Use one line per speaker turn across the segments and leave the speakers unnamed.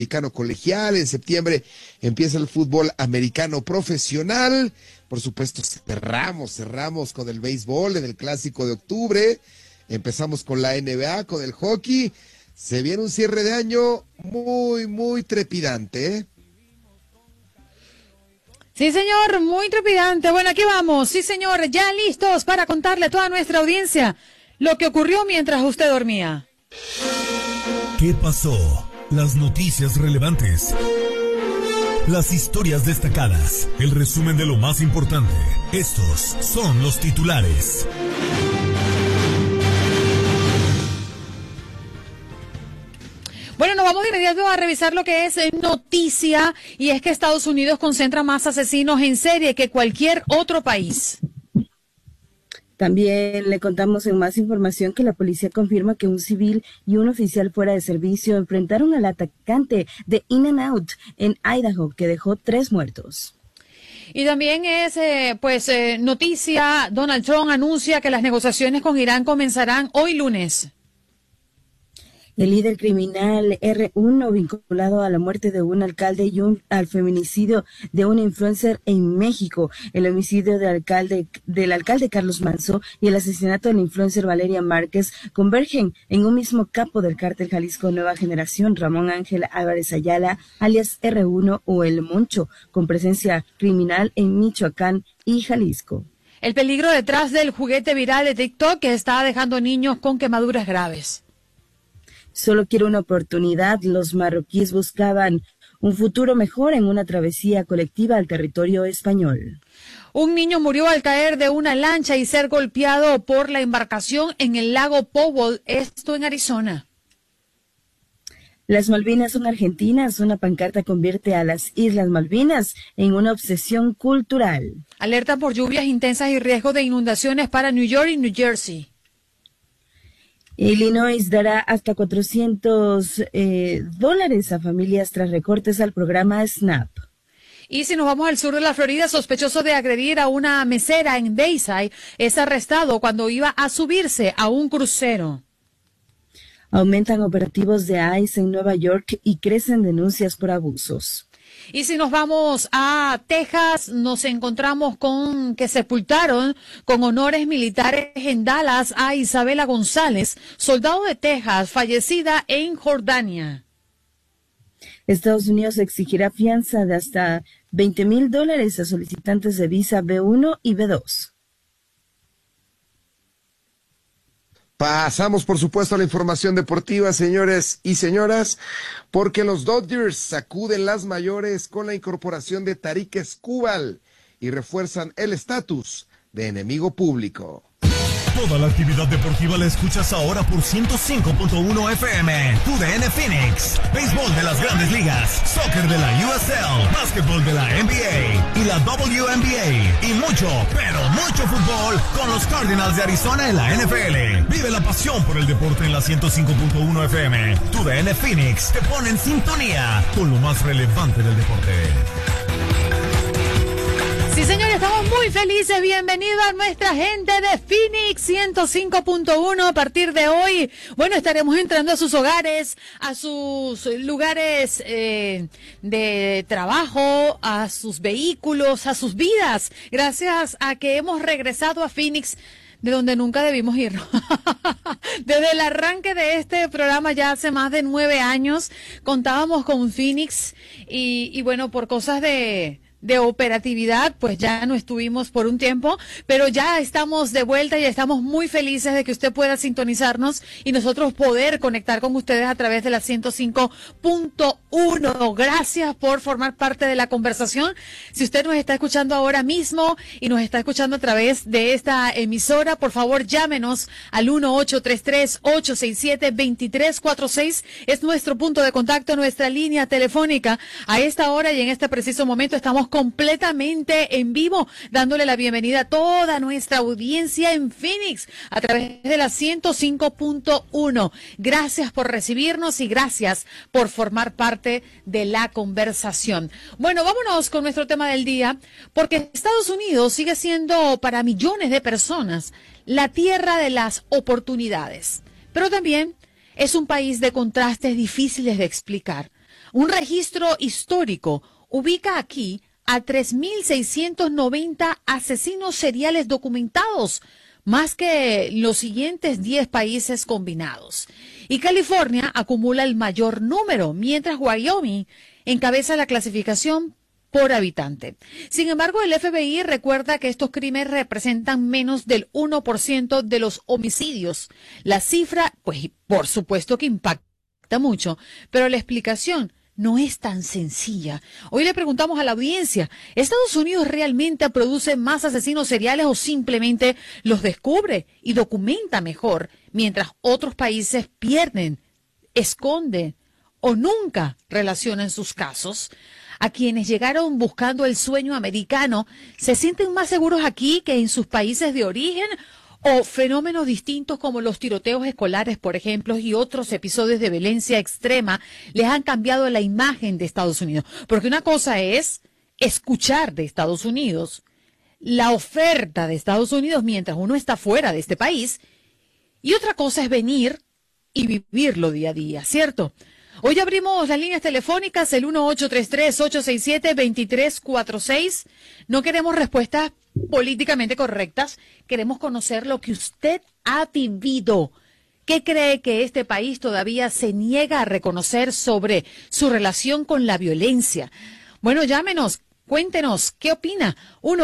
americano colegial. En septiembre empieza el fútbol americano profesional. Por supuesto, cerramos con el béisbol en el clásico de octubre. Empezamos con la NBA, con el hockey. Se viene un cierre de año muy trepidante, ¿eh?
Sí, señor, muy trepidante. Bueno, aquí vamos. Sí, señor, ya listos para contarle a toda nuestra audiencia lo que ocurrió mientras usted dormía.
¿Qué pasó? Las noticias relevantes. Las historias destacadas. El resumen de lo más importante. Estos son los titulares.
Bueno, nos vamos de inmediato a revisar lo que es noticia, y es que Estados Unidos concentra más asesinos en serie que cualquier otro país.
También le contamos en más información que la policía confirma que un civil y un oficial fuera de servicio enfrentaron al atacante de In-N-Out en Idaho, que dejó 3 muertos.
Y también es, noticia, Donald Trump anuncia que las negociaciones con Irán comenzarán hoy lunes.
El líder criminal R1, vinculado a la muerte de un alcalde y al feminicidio de una influencer en México, el homicidio del alcalde Carlos Manzo y el asesinato de la influencer Valeria Márquez, convergen en un mismo capo del cártel Jalisco Nueva Generación, Ramón Ángel Álvarez Ayala, alias R1 o El Moncho, con presencia criminal en Michoacán y Jalisco.
El peligro detrás del juguete viral de TikTok que está dejando niños con quemaduras graves.
Solo quiero una oportunidad. Los marroquíes buscaban un futuro mejor en una travesía colectiva al territorio español.
Un niño murió al caer de una lancha y ser golpeado por la embarcación en el lago Powell, esto en Arizona.
Las Malvinas son argentinas. Una pancarta convierte a las Islas Malvinas en una obsesión cultural.
Alerta por lluvias intensas y riesgo de inundaciones para New York y New Jersey.
Illinois dará hasta $400 a familias tras recortes al programa SNAP.
Y si nos vamos al sur de la Florida, sospechoso de agredir a una mesera en Bayside es arrestado cuando iba a subirse a un crucero.
Aumentan operativos de ICE en Nueva York y crecen denuncias por abusos.
Y si nos vamos a Texas, nos encontramos con que sepultaron con honores militares en Dallas a Isabela González, soldado de Texas, fallecida en Jordania.
Estados Unidos exigirá fianza de hasta $20,000 a solicitantes de visa B1 y B2.
Pasamos, por supuesto, a la información deportiva, señores y señoras, porque los Dodgers sacuden las mayores con la incorporación de Tarik Skubal y refuerzan el estatus de enemigo público.
Toda la actividad deportiva la escuchas ahora por 105.1 FM. TUDN Phoenix. Béisbol de las Grandes Ligas, soccer de la USL, básquetbol de la NBA y la WNBA y mucho, pero mucho fútbol con los Cardinals de Arizona en la NFL. Vive la pasión por el deporte en la 105.1 FM. TUDN Phoenix te pone en sintonía con lo más relevante del deporte.
Sí, señores, estamos muy felices. Bienvenido a nuestra gente de Phoenix 105.1. A partir de hoy, bueno, estaremos entrando a sus hogares, a sus lugares de trabajo, a sus vehículos, a sus vidas, gracias a que hemos regresado a Phoenix, de donde nunca debimos ir. Desde el arranque de este programa, ya hace más de 9 años, contábamos con Phoenix y bueno, por cosas de operatividad, pues ya no estuvimos por un tiempo, pero ya estamos de vuelta y estamos muy felices de que usted pueda sintonizarnos y nosotros poder conectar con ustedes a través de la 105.1. Gracias por formar parte de la conversación. Si usted nos está escuchando ahora mismo y nos está escuchando a través de esta emisora, por favor llámenos al 1-833-867-2346. Es nuestro punto de contacto, nuestra línea telefónica. A esta hora y en este preciso momento estamos completamente en vivo, dándole la bienvenida a toda nuestra audiencia en Phoenix a través de la 105.1. Gracias por recibirnos y gracias por formar parte de la conversación. Bueno, vámonos con nuestro tema del día, porque Estados Unidos sigue siendo para millones de personas la tierra de las oportunidades, pero también es un país de contrastes difíciles de explicar. Un registro histórico ubica aquí a 3.690 asesinos seriales documentados, más que los siguientes 10 países combinados. Y California acumula el mayor número, mientras Wyoming encabeza la clasificación por habitante. Sin embargo, el FBI recuerda que estos crímenes representan menos del 1% de los homicidios. La cifra, pues, por supuesto que impacta mucho, pero la explicación no es tan sencilla. Hoy le preguntamos a la audiencia, ¿Estados Unidos realmente produce más asesinos seriales o simplemente los descubre y documenta mejor, mientras otros países pierden, esconden o nunca relacionan sus casos? A quienes llegaron buscando el sueño americano, ¿se sienten más seguros aquí que en sus países de origen? ¿O fenómenos distintos como los tiroteos escolares, por ejemplo, y otros episodios de violencia extrema les han cambiado la imagen de Estados Unidos? Porque una cosa es escuchar de Estados Unidos, la oferta de Estados Unidos mientras uno está fuera de este país, y otra cosa es venir y vivirlo día a día, ¿cierto? Hoy abrimos las líneas telefónicas, el 1-833-867-2346. No queremos respuestas políticamente correctas, queremos conocer lo que usted ha vivido. ¿Qué cree que este país todavía se niega a reconocer sobre su relación con la violencia? Bueno, llámenos. Cuéntenos, ¿qué opina?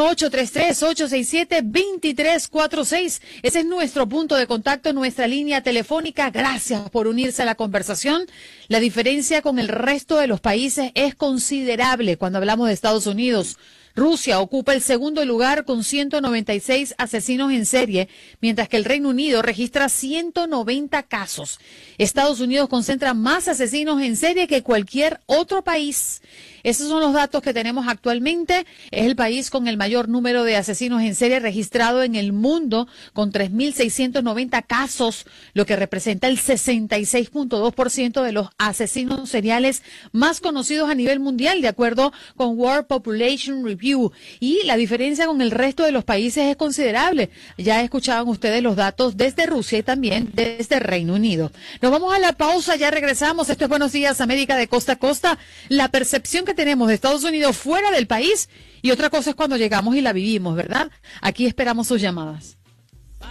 1-833-867-2346. Ese es nuestro punto de contacto, nuestra línea telefónica. Gracias por unirse a la conversación. La diferencia con el resto de los países es considerable cuando hablamos de Estados Unidos. Rusia ocupa el segundo lugar con 196 asesinos en serie, mientras que el Reino Unido registra 190 casos. Estados Unidos concentra más asesinos en serie que cualquier otro país. Esos son los datos que tenemos actualmente. Es el país con el mayor número de asesinos en serie registrado en el mundo, con 3.690 casos, lo que representa el 66.2% de los asesinos seriales más conocidos a nivel mundial, de acuerdo con World Population Review. Y la diferencia con el resto de los países es considerable. Ya escuchaban ustedes los datos desde Rusia y también desde Reino Unido. Nos vamos a la pausa, ya regresamos. Esto es Buenos Días América de costa a costa. La percepción que tenemos de Estados Unidos fuera del país y otra cosa es cuando llegamos y la vivimos, ¿verdad? Aquí esperamos sus llamadas.